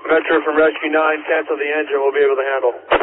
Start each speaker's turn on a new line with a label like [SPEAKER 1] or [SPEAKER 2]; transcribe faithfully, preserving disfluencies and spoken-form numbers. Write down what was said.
[SPEAKER 1] Metro from Rescue nine, cancel the engine, we'll be able to handle.